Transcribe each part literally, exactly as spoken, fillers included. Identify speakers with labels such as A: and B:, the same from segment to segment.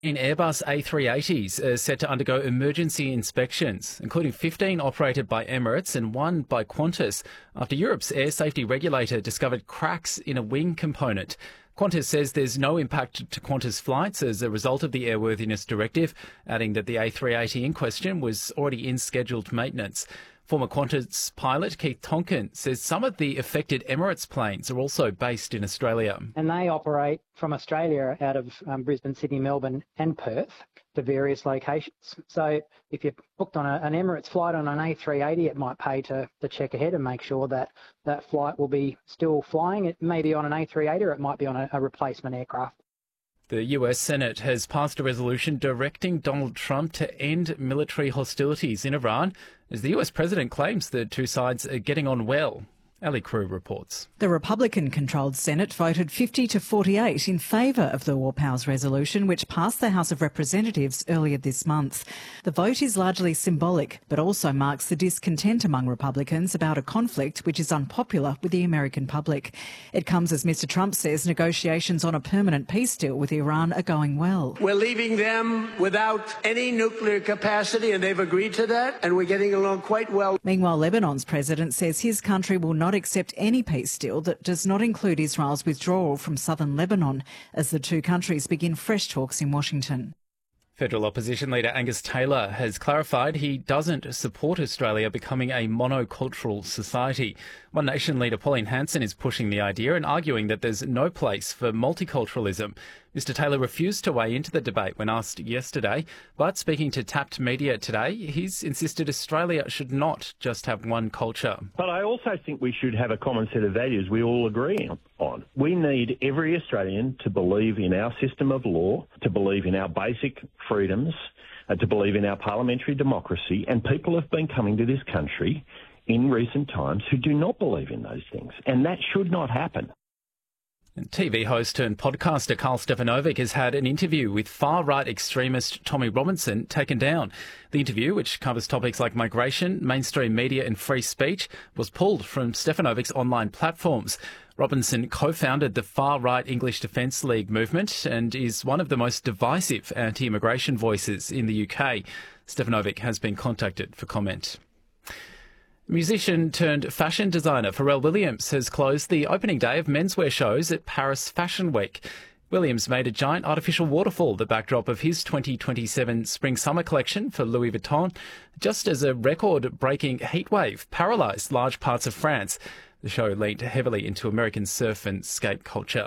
A: In Airbus A three eighties are set to undergo emergency inspections, including fifteen operated by Emirates and one by Qantas, after Europe's air safety regulator discovered cracks in a wing component. Qantas says there's no impact to Qantas flights as a result of the Airworthiness Directive, adding that the A three eighty in question was already in scheduled maintenance. Former Qantas pilot Keith Tonkin says some of the affected Emirates planes are also based in Australia.
B: And they operate from Australia out of um, Brisbane, Sydney, Melbourne and Perth to various locations. So if you're booked on a, an Emirates flight on an A three eighty, it might pay to, to check ahead and make sure that that flight will be still flying. It may be on an A three eighty or it might be on a, a replacement aircraft.
A: The U S Senate has passed a resolution directing Donald Trump to end military hostilities in Iran, as the U S president claims the two sides are getting on well. Ali Crew reports.
C: The Republican-controlled Senate voted fifty to forty-eight in favour of the War Powers resolution, which passed the House of Representatives earlier this month. The vote is largely symbolic, but also marks the discontent among Republicans about a conflict which is unpopular with the American public. It comes as Mr Trump says negotiations on a permanent peace deal with Iran are going well.
D: We're leaving them without any nuclear capacity, and they've agreed to that, and we're getting along quite well.
C: Meanwhile, Lebanon's president says his country will not accept any peace deal that does not include Israel's withdrawal from southern Lebanon as the two countries begin fresh talks in Washington.
A: Federal opposition leader Angus Taylor has clarified he doesn't support Australia becoming a monocultural society. One Nation leader Pauline Hanson is pushing the idea and arguing that there's no place for multiculturalism. Mr Taylor refused to weigh into the debate when asked yesterday, but speaking to Tapped Media today, he's insisted Australia should not just have one culture.
E: But I also think we should have a common set of values we all agree on. We need every Australian to believe in our system of law, to believe in our basic freedoms, uh, to believe in our parliamentary democracy, and people have been coming to this country in recent times who do not believe in those things, and that should not happen.
A: And T V host turned podcaster Carl Stefanovic has had an interview with far-right extremist Tommy Robinson taken down. The interview, which covers topics like migration, mainstream media and free speech, was pulled from Stefanovic's online platforms. Robinson co-founded the far-right English Defence League movement and is one of the most divisive anti-immigration voices in the U K. Stefanovic has been contacted for comment. Musician turned fashion designer Pharrell Williams has closed the opening day of menswear shows at Paris Fashion Week. Williams made a giant artificial waterfall the backdrop of his twenty twenty-seven spring-summer collection for Louis Vuitton, just as a record-breaking heatwave paralysed large parts of France. The show leaned heavily into American surf and skate culture.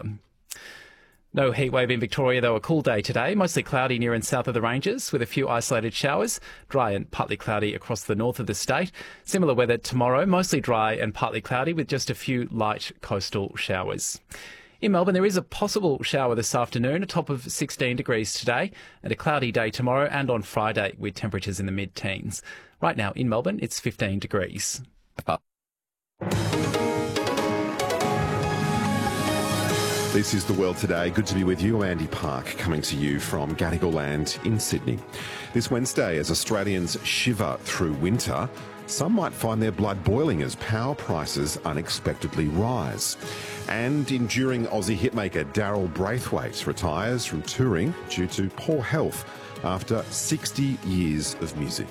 A: No heatwave in Victoria, though. A cool day today, mostly cloudy near and south of the ranges with a few isolated showers, dry and partly cloudy across the north of the state. Similar weather tomorrow, mostly dry and partly cloudy with just a few light coastal showers. In Melbourne, there is a possible shower this afternoon, a top of sixteen degrees today, and a cloudy day tomorrow and on Friday with temperatures in the mid-teens. Right now in Melbourne, it's fifteen degrees.
F: This is The World Today. Good to be with you. I'm Andy Park, coming to you from Gadigal Land in Sydney. This Wednesday, as Australians shiver through winter, some might find their blood boiling as power prices unexpectedly rise. And enduring Aussie hitmaker Daryl Braithwaite retires from touring due to poor health after sixty years of music.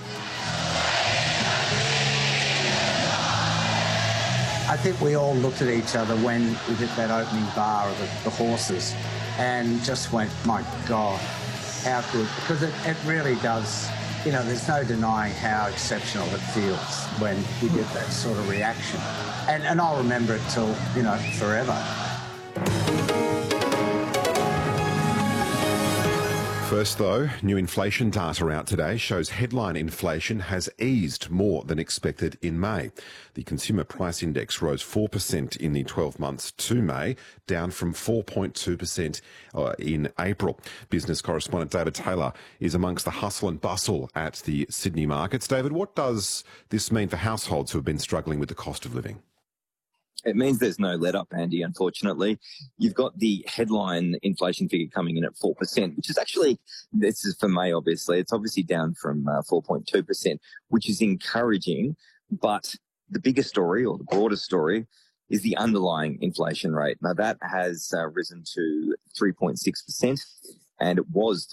G: I think we all looked at each other when we did that opening bar of the, the horses and just went, my God, how good. Because it, it really does, you know, there's no denying how exceptional it feels when you get that sort of reaction. And, and I'll remember it till, you know, forever.
F: First, though, new inflation data out today shows headline inflation has eased more than expected in May. The Consumer Price Index rose four percent in the twelve months to May, down from four point two percent uh, in April. Business correspondent David Taylor is amongst the hustle and bustle at the Sydney markets. David, what does this mean for households who have been struggling with the cost of living?
H: It means there's no let-up, Andy, unfortunately. You've got the headline inflation figure coming in at four percent, which is actually, this is for May, obviously. It's obviously down from uh, four point two percent, which is encouraging. But the bigger story, or the broader story, is the underlying inflation rate. Now, that has uh, risen to three point six percent, and it was